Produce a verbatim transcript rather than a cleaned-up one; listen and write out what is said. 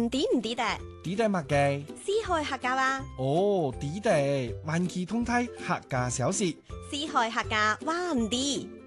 唔知唔知的， 知得乜嘅？ 死害客家話， 哦，知得，萬企通體客家小事。 死害客家話唔知。